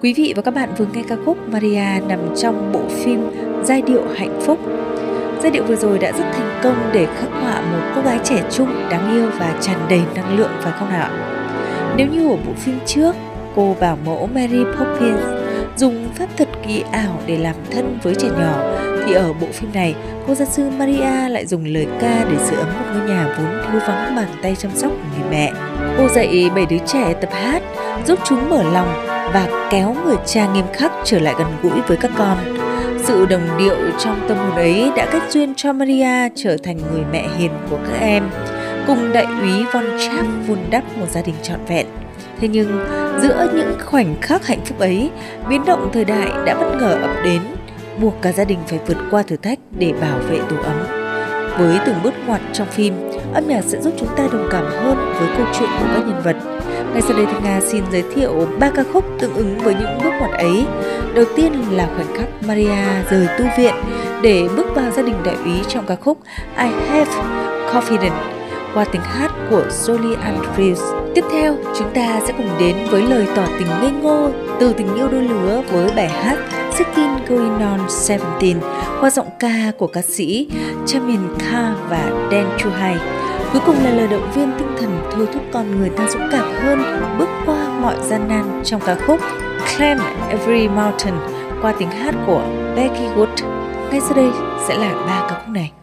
Quý vị và các bạn vừa nghe ca khúc Maria nằm trong bộ phim Giai điệu hạnh phúc. Giai điệu vừa rồi đã rất thành công để khắc họa một cô gái trẻ trung, đáng yêu và tràn đầy năng lượng, phải không nào? Nếu như ở bộ phim trước, cô bảo mẫu Mary Poppins dùng pháp thuật kỳ ảo để làm thân với trẻ nhỏ, thì ở bộ phim này, cô gia sư Maria lại dùng lời ca để sưởi ấm một ngôi nhà vốn thiếu vắng bàn tay chăm sóc của người mẹ. Cô dạy 7 đứa trẻ tập hát, giúp chúng mở lòng và kéo người cha nghiêm khắc trở lại gần gũi với các con. Sự đồng điệu trong tâm hồn ấy đã kết duyên cho Maria trở thành người mẹ hiền của các em, cùng đại úy Von Trapp vun đắp một gia đình trọn vẹn. Thế nhưng giữa những khoảnh khắc hạnh phúc ấy, biến động thời đại đã bất ngờ ập đến, buộc cả gia đình phải vượt qua thử thách để bảo vệ tổ ấm. Với từng bước ngoặt trong phim, âm nhạc sẽ giúp chúng ta đồng cảm hơn với câu chuyện của các nhân vật. Ngay sau đây thì Nga xin giới thiệu 3 ca khúc tương ứng với những bước ngoặt ấy. Đầu tiên là khoảnh khắc Maria rời tu viện để bước vào gia đình đại úy trong ca khúc I Have Confidence qua tiếng hát của Julie Andrews. Tiếp theo, chúng ta sẽ cùng đến với lời tỏ tình ngây ngô từ tình yêu đôi lứa với bài hát 16 Going on 17 qua giọng ca của ca sĩ Chamin Kha và Dan Chuhai. Cuối cùng là lời động viên tinh thần thôi thúc con người ta dũng cảm hơn, bước qua mọi gian nan trong ca khúc Climb Every Mountain qua tiếng hát của Becky Good. Ngay sau đây sẽ là 3 ca khúc này.